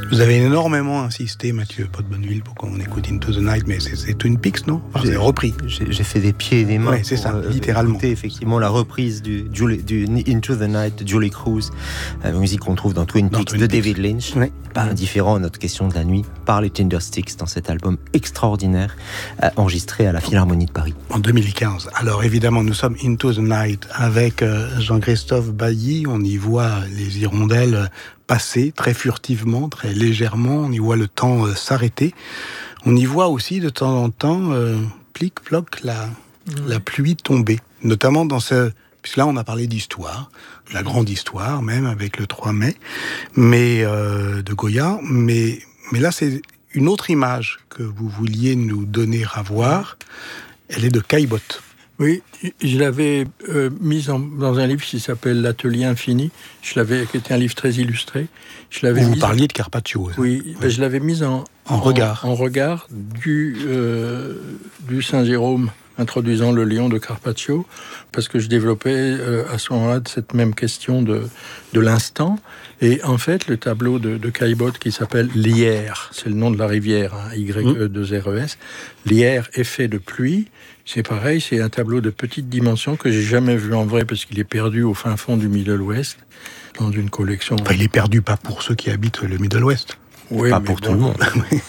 Vous avez énormément insisté, Mathieu Pot-Bonneville, pour qu'on écoute Into the Night, mais c'est Twin Peaks, non? Enfin, c'est repris. J'ai fait des pieds et des mains. Ouais, c'est ça, littéralement. Écouter effectivement la reprise du Into the Night de Julie Cruz, la musique qu'on trouve dans Twin Peaks de David Lynch. Ouais. Pas indifférent à notre question de la nuit par les Tindersticks dans cet album extraordinaire enregistré à la Philharmonie de Paris. En 2015. Alors évidemment, nous sommes Into the Night avec Jean-Christophe Bailly. On y voit les hirondelles passer très furtivement, très légèrement. On y voit le temps s'arrêter. On y voit aussi de temps en temps, plic-ploc, la pluie tomber. Notamment dans ce... Puisque là, on a parlé d'histoire, la grande histoire même, avec le 3 mai, mais de Goya. Mais là, c'est une autre image que vous vouliez nous donner à voir. Elle est de Caillebotte. Oui, je l'avais mise dans un livre qui s'appelle L'Atelier Infini. Qui était un livre très illustré. Vous parliez de Carpaccio. Oui, ben, je l'avais mise en regard. En regard du Saint-Jérôme introduisant le lion de Carpaccio, parce que je développais à ce moment-là cette même question de l'instant. Et en fait, le tableau de Caillebotte qui s'appelle Lierre, c'est le nom de la rivière, hein, Y-E-2-R-E-S, Lierre, effet de pluie, c'est pareil, c'est un tableau de petite dimension que j'ai jamais vu en vrai, parce qu'il est perdu au fin fond du Middle West, dans une collection... Enfin, il est perdu pas pour ceux qui habitent le Middle West. Oui, pas pour tout le monde.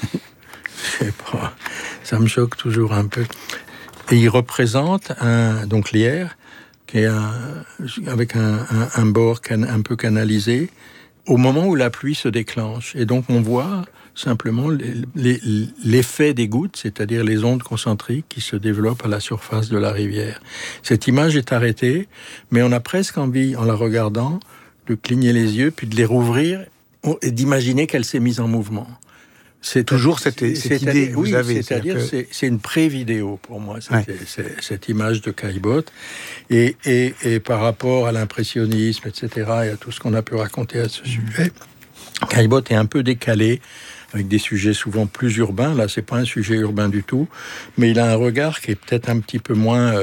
Je sais pas, ça me choque toujours un peu. Et il représente donc Lierre, qui est avec un bord un peu canalisé, au moment où la pluie se déclenche. Et donc on voit simplement l'effet des gouttes, c'est-à-dire les ondes concentriques qui se développent à la surface de la rivière. Cette image est arrêtée, mais on a presque envie, en la regardant, de cligner les yeux, puis de les rouvrir et d'imaginer qu'elle s'est mise en mouvement. C'est toujours cette idée que vous avez. C'est-à-dire c'est une pré-vidéo pour moi, cette image de Caillebotte. Et par rapport à l'impressionnisme, etc., et à tout ce qu'on a pu raconter à ce sujet, Caillebotte est un peu décalé, avec des sujets souvent plus urbains. Là, c'est pas un sujet urbain du tout, mais il a un regard qui est peut-être un petit peu moins...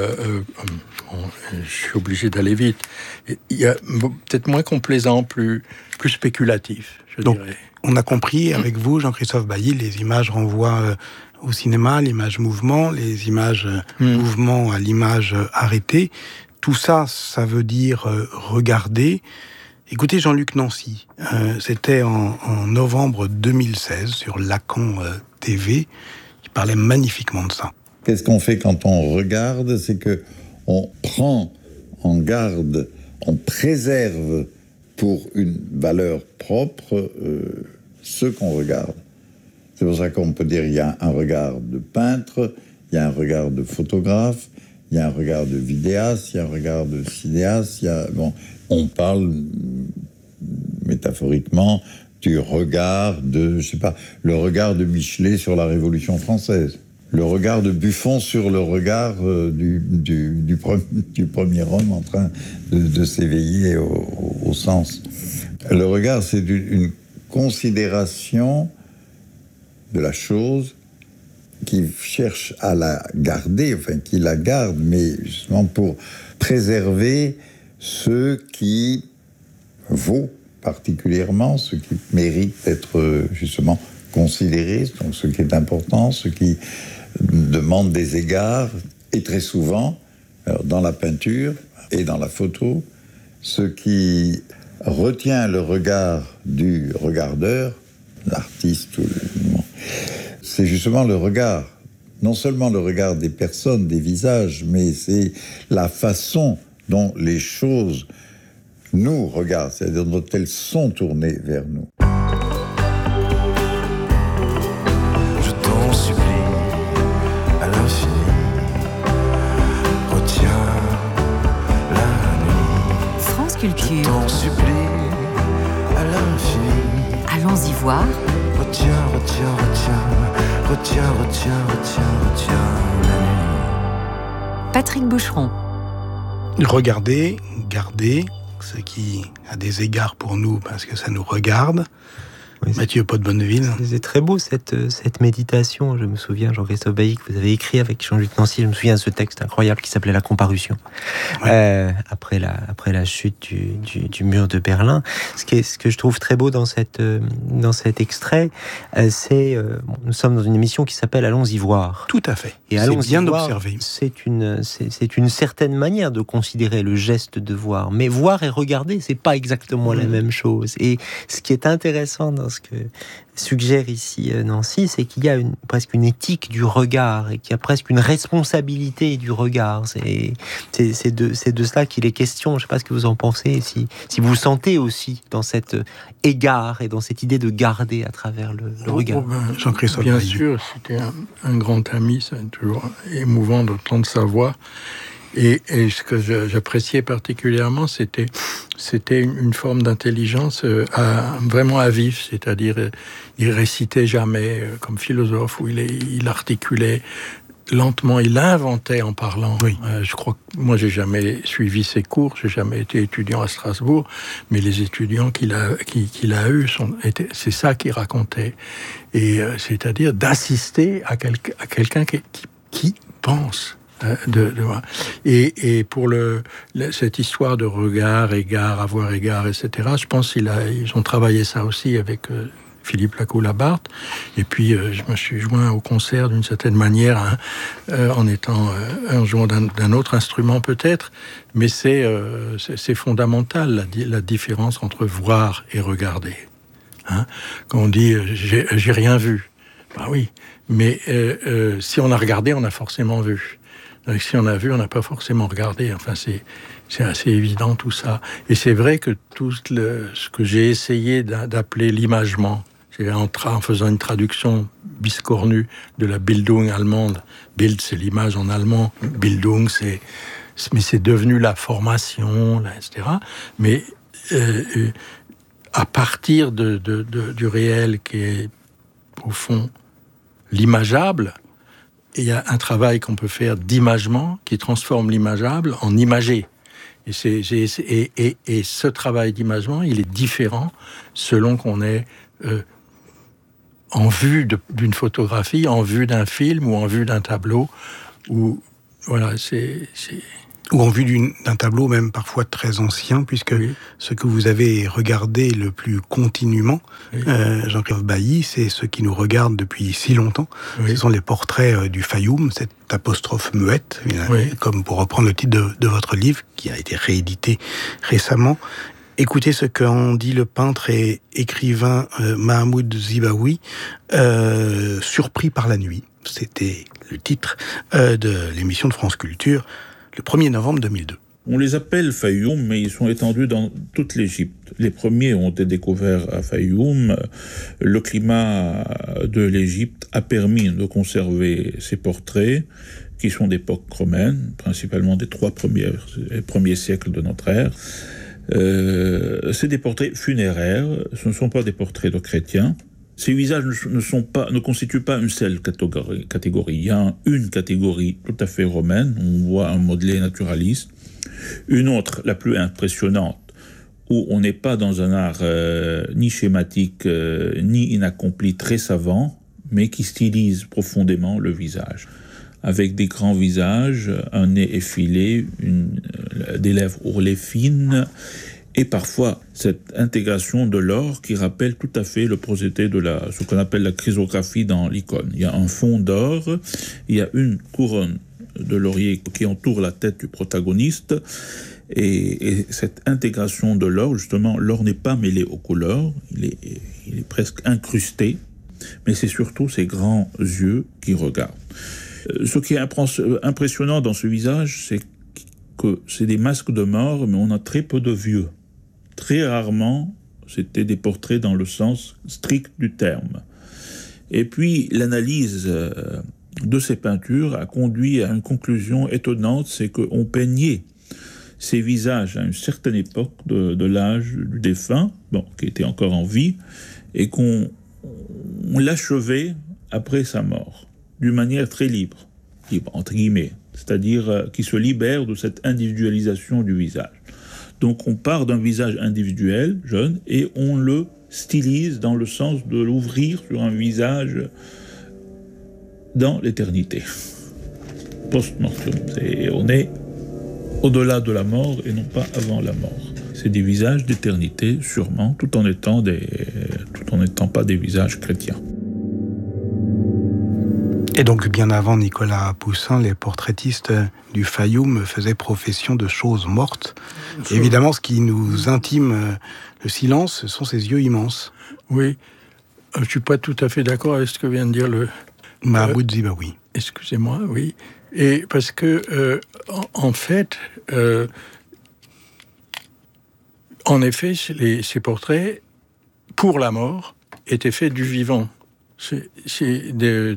je suis obligé d'aller vite. Il y a peut-être moins complaisant, plus spéculatif, je dirais. On a compris avec vous, Jean-Christophe Bailly, les images renvoient au cinéma, l'image mouvement, les images mouvement à l'image arrêtée. Tout ça, ça veut dire regarder. Écoutez Jean-Luc Nancy, c'était en novembre 2016 sur Lacan TV, il parlait magnifiquement de ça. Qu'est-ce qu'on fait quand on regarde? C'est que on prend en garde, on préserve pour une valeur propre ce qu'on regarde. C'est pour ça qu'on peut dire il y a un regard de peintre, il y a un regard de photographe, il y a un regard de vidéaste, il y a un regard de cinéaste, on parle métaphoriquement du regard de, je sais pas, le regard de Michelet sur la Révolution française, le regard de Buffon sur le regard du premier homme en train de s'éveiller au sens. Le regard, c'est une considération de la chose qui cherche à la garder, enfin qui la garde, mais justement pour préserver ce qui vaut particulièrement, ce qui mérite d'être justement considéré, donc ce qui est important, ce qui demande des égards, et très souvent, alors dans la peinture et dans la photo, ce qui retient le regard du regardeur, l'artiste, c'est justement le regard, non seulement le regard des personnes, des visages, mais c'est la façon dont les choses nous regardent, c'est-à-dire dont elles sont tournées vers nous. Je t'en supplie, à l'infini, retiens la nuit. France Culture. Je t'en supplie, à l'infini. Allons-y voir. Retiens la nuit. Patrick Boucheron. Regarder, garder, ce qui a des égards pour nous parce que ça nous regarde. Oui, Mathieu Pot-Bonneville. C'est très beau cette méditation. Je me souviens, Jean-Christophe Bailly, que vous avez écrit avec Jean-Luc Nancy. Je me souviens de ce texte incroyable qui s'appelait La Comparution. Ouais. Après la chute du mur de Berlin. Ce que je trouve très beau dans cet extrait, c'est nous sommes dans une émission qui s'appelle Allons-y voir. Tout à fait. Et c'est bien observé. C'est une certaine manière de considérer le geste de voir. Mais voir et regarder, c'est pas exactement la même chose. Et ce qui est intéressant dans ce que suggère ici Nancy, c'est qu'il y a presque une éthique du regard et qu'il y a presque une responsabilité du regard. C'est de cela qu'il est question. Je ne sais pas ce que vous en pensez, si vous sentez aussi dans cet égard et dans cette idée de garder à travers le regard. Jean-Christophe Bien Bailly. sûr, c'était un grand ami, c'est toujours émouvant d'entendre sa voix. Et ce que j'appréciais particulièrement, c'était une forme d'intelligence vraiment à vif, c'est-à-dire il récitait jamais comme philosophe, où il articulait lentement, il inventait en parlant. Oui. Je crois que moi, j'ai jamais suivi ses cours, j'ai jamais été étudiant à Strasbourg, mais les étudiants qu'il a eus, c'est ça qu'il racontait. Et c'est-à-dire d'assister à quelqu'un qui pense. Et pour cette histoire de regard, égard, avoir égard, etc., je pense qu'ils ont travaillé ça aussi avec Philippe Lacoue-Labarthe. Et puis, je me suis joint au concert d'une certaine manière, en jouant d'un autre instrument peut-être, mais c'est fondamental, la différence entre voir et regarder. Hein? Quand on dit « j'ai rien vu », ben oui, mais si on a regardé, on a forcément vu. Donc, si on a vu, on n'a pas forcément regardé. Enfin, c'est assez évident tout ça. Et c'est vrai que tout ce que j'ai essayé d'appeler l'imagement, c'est en faisant une traduction biscornue de la Bildung allemande. Bild, c'est l'image en allemand. Bildung, mais c'est devenu la formation, etc. Mais à partir du réel qui est, au fond, l'imageable, il y a un travail qu'on peut faire d'imagement qui transforme l'imageable en imagé. Et ce travail d'imagement, il est différent selon qu'on est en vue d'une photographie, en vue d'un film ou en vue d'un tableau. Ou voilà, ou en vue d'un tableau même parfois très ancien, puisque oui. Ce que vous avez regardé le plus continuellement, oui. Jean-Christophe Bailly, c'est ce qui nous regarde depuis si longtemps. Oui. Ce sont les portraits du Fayoum, cette apostrophe muette, oui. Comme pour reprendre le titre de votre livre, qui a été réédité récemment. Écoutez ce qu'en dit le peintre et écrivain Mahmoud Zibaoui, surpris par la nuit. C'était le titre de l'émission de France Culture, le 1er novembre 2002. On les appelle Fayoum, mais ils sont étendus dans toute l'Égypte. Les premiers ont été découverts à Fayoum. Le climat de l'Égypte a permis de conserver ces portraits, qui sont d'époque romaine, principalement des 3 premiers siècles de notre ère. C'est des portraits funéraires, ce ne sont pas des portraits de chrétiens. Ces visages ne constituent pas une seule catégorie. Il y a une catégorie tout à fait romaine, on voit un modelé naturaliste. Une autre, la plus impressionnante, où on n'est pas dans un art ni schématique, ni inaccompli, très savant, mais qui stylise profondément le visage. Avec des grands visages, un nez effilé, des lèvres ourlées fines, et parfois cette intégration de l'or qui rappelle tout à fait le procédé de ce qu'on appelle la chrysographie dans l'icône. Il y a un fond d'or, il y a une couronne de laurier qui entoure la tête du protagoniste, et cette intégration de l'or, justement, l'or n'est pas mêlé aux couleurs, il est presque incrusté, mais c'est surtout ces grands yeux qui regardent. Ce qui est impressionnant dans ce visage, c'est que c'est des masques de mort, mais on a très peu de vieux. Très rarement, c'était des portraits dans le sens strict du terme. Et puis, l'analyse de ces peintures a conduit à une conclusion étonnante, c'est qu'on peignait ces visages à une certaine époque de l'âge du défunt, qui était encore en vie, et qu'on l'achevait après sa mort, d'une manière très libre, entre guillemets, c'est-à-dire qui se libère de cette individualisation du visage. Donc on part d'un visage individuel, jeune, et on le stylise dans le sens de l'ouvrir sur un visage dans l'éternité. Post-mortem. On est au-delà de la mort et non pas avant la mort. C'est des visages d'éternité, sûrement, tout en n'étant pas des visages chrétiens. Et donc, bien avant Nicolas Poussin, les portraitistes du Fayoum faisaient profession de choses mortes. Évidemment, ce qui nous intime le silence, ce sont ces yeux immenses. Oui, je ne suis pas tout à fait d'accord avec ce que vient de dire le... Mahamoud Zibaoui. Excusez-moi, oui. Et parce que, en fait, en effet, ces portraits, pour la mort, étaient faits du vivant. C'est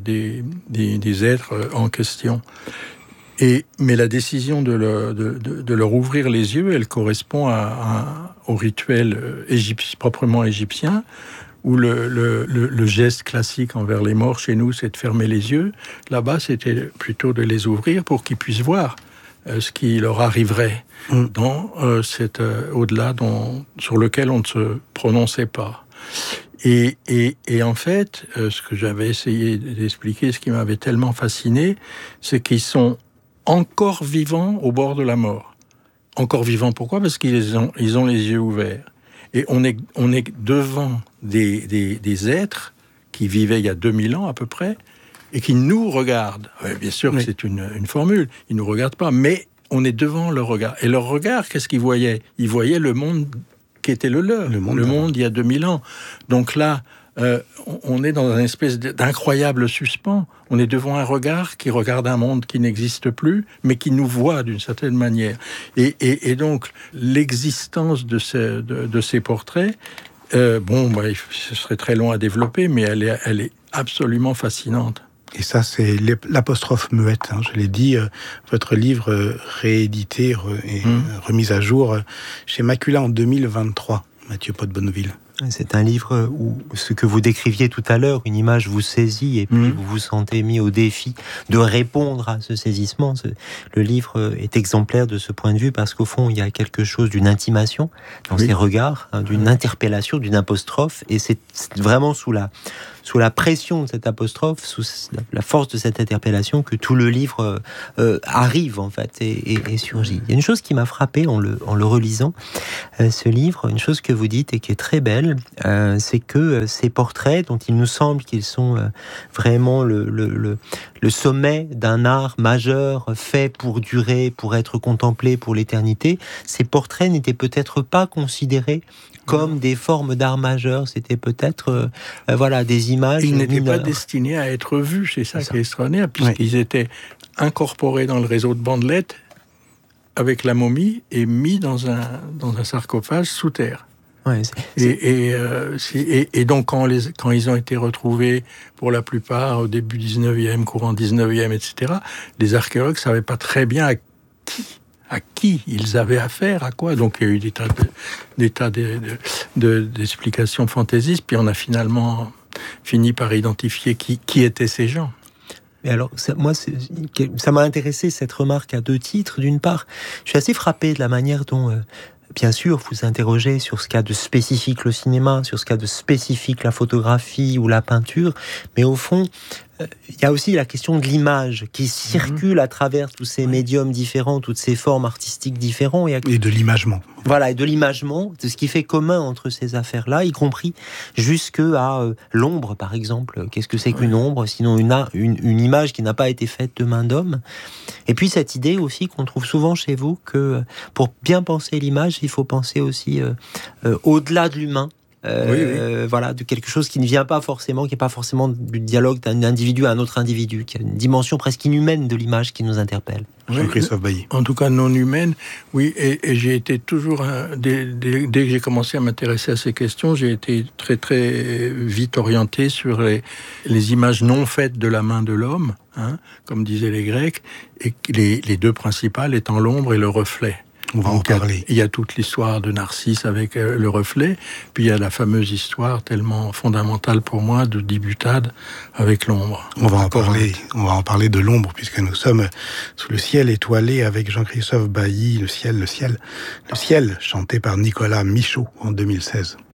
des êtres en question. Mais la décision de leur ouvrir les yeux, elle correspond au rituel proprement égyptien, où le geste classique envers les morts chez nous, c'est de fermer les yeux. Là-bas, c'était plutôt de les ouvrir pour qu'ils puissent voir ce qui leur arriverait dans cet au-delà sur lequel on ne se prononçait pas. Et en fait, ce que j'avais essayé d'expliquer, ce qui m'avait tellement fasciné, c'est qu'ils sont encore vivants au bord de la mort. Encore vivants, pourquoi ? Parce qu'ils ont les yeux ouverts. Et on est devant des êtres qui vivaient il y a 2000 ans à peu près, et qui nous regardent. Ouais, bien sûr que c'est une formule, ils ne nous regardent pas, mais on est devant leur regard. Et leur regard, qu'est-ce qu'ils voyaient ? Ils voyaient le monde qui était le leur, le monde il y a 2000 ans. Donc là, on est dans une espèce d'incroyable suspens. On est devant un regard qui regarde un monde qui n'existe plus, mais qui nous voit d'une certaine manière. Et donc, l'existence de ces portraits, ce serait très long à développer, mais elle est absolument fascinante. Et ça, c'est l'apostrophe muette. Je l'ai dit, votre livre réédité et remis à jour chez Macula en 2023, Mathieu Pot-Bonneville. C'est un livre où ce que vous décriviez tout à l'heure, une image vous saisit et puis vous vous sentez mis au défi de répondre à ce saisissement. Le livre est exemplaire de ce point de vue parce qu'au fond, il y a quelque chose d'une intimation dans ces regards, d'une interpellation, d'une apostrophe, et c'est vraiment sous la pression de cette apostrophe, sous la force de cette interpellation que tout le livre arrive en fait et surgit. Il y a une chose qui m'a frappé en le relisant, ce livre, une chose que vous dites et qui est très belle, c'est que ces portraits dont il nous semble qu'ils sont vraiment le sommet d'un art majeur fait pour durer, pour être contemplé pour l'éternité, ces portraits n'étaient peut-être pas considérés comme des formes d'art majeur, c'était peut-être des images Ils n'étaient mineures. pas destinés à être vus, c'est ça qui est extraordinaire, puisqu'ils étaient incorporés dans le réseau de bandelettes avec la momie et mis dans un sarcophage sous terre. Ouais, et donc quand ils ont été retrouvés pour la plupart au début 19e, courant 19e, etc., les archéologues ne savaient pas très bien à qui ils avaient affaire, à quoi. Donc il y a eu des tas d'explications fantaisistes, puis on a finalement fini par identifier qui étaient ces gens. Mais alors, ça m'a intéressé cette remarque à deux titres. D'une part, je suis assez frappé de la manière dont... Bien sûr, vous interrogez sur ce qu'a de spécifique le cinéma, sur ce qu'a de spécifique la photographie ou la peinture, mais au fond, il y a aussi la question de l'image qui circule à travers tous ces médiums différents, toutes ces formes artistiques différentes. Et de l'imagement. Voilà, et de l'imagement, de ce qui fait commun entre ces affaires-là, y compris jusque à l'ombre, par exemple. Qu'est-ce que c'est qu'une ombre, sinon une image qui n'a pas été faite de main d'homme. Et puis cette idée aussi qu'on trouve souvent chez vous, que pour bien penser l'image, il faut penser aussi au-delà de l'humain. Voilà, de quelque chose qui ne vient pas forcément, qui n'est pas forcément du dialogue d'un individu à un autre individu, qui a une dimension presque inhumaine de l'image qui nous interpelle. Jean-Christophe Bailly. En tout cas non humaine, oui, et j'ai été toujours, dès que j'ai commencé à m'intéresser à ces questions, j'ai été très très vite orienté sur les images non faites de la main de l'homme, comme disaient les Grecs, et les deux principales étant l'ombre et le reflet. On va en parler. Il y a toute l'histoire de Narcisse avec le reflet, puis il y a la fameuse histoire tellement fondamentale pour moi de Dibutade avec l'ombre. On va en parler de l'ombre, puisque nous sommes sous le ciel étoilé avec Jean-Christophe Bailly, le ciel, chanté par Nicolas Michaud en 2016.